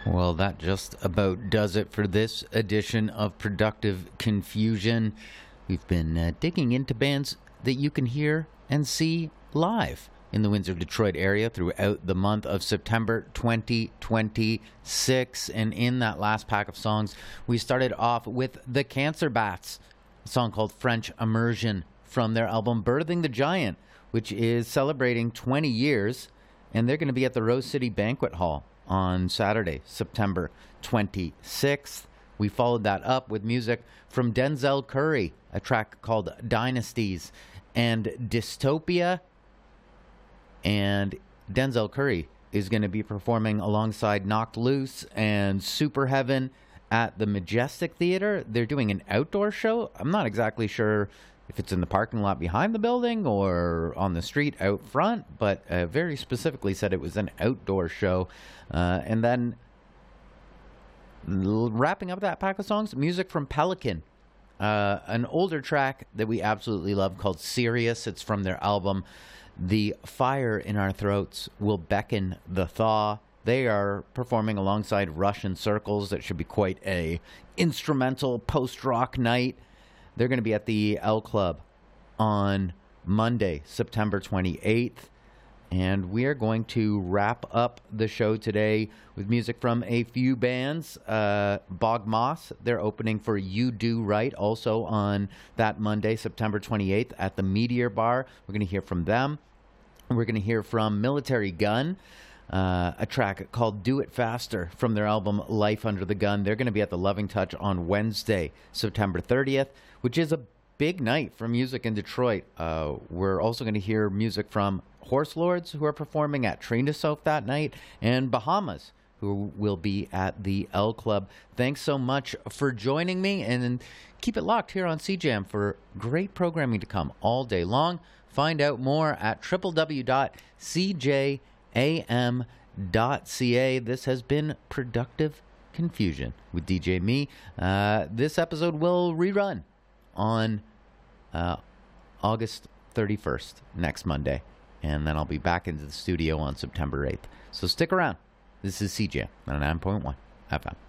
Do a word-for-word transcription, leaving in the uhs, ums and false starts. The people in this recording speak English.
Well, that just about does it for this edition of Productive Confusion. We've been uh, digging into bands that you can hear and see live in the Windsor, Detroit area throughout the month of September twenty twenty-six. And in that last pack of songs, we started off with the Cancer Bats, a song called French Immersion from their album Birthing the Giant, which is celebrating twenty years, and they're going to be at the Rose City Banquet Hall on Saturday, September twenty-sixth. We followed that up with music from Denzel Curry, a track called Dynasties and Dystopia. And Denzel Curry is going to be performing alongside Knocked Loose and Super Heaven at the Majestic Theater. They're doing an outdoor show. I'm not exactly sure if it's in the parking lot behind the building or on the street out front, but uh, very specifically said it was an outdoor show. Uh, and then l- wrapping up that pack of songs, music from Pelican, uh, an older track that we absolutely love called Sirius. It's from their album The Fire in Our Throats Will Beckon the Thaw. They are performing alongside Russian Circles. That should be quite a instrumental post-rock night. They're going to be at the L Club on Monday, September twenty-eighth. And we are going to wrap up the show today with music from a few bands. Uh, Bog Moss, they're opening for You Do Right, also on that Monday, September twenty-eighth, at the Meteor Bar. We're going to hear from them. We're going to hear from Military Gun, uh, a track called Do It Faster from their album Life Under the Gun. They're going to be at the Loving Touch on Wednesday, September thirtieth, which is a big night for music in Detroit. Uh, we're also going to hear music from Horse Lords, who are performing at Trina Soap that night, and Bahamas, who will be at the L Club. Thanks so much for joining me, and keep it locked here on C Jam for great programming to come all day long. Find out more at w w w dot c j a m dot c a. This has been Productive Confusion with D J Me. Uh, this episode will rerun on uh, August thirty-first, next Monday. And then I'll be back into the studio on September eighth. So stick around. This is C J on nine point one F M.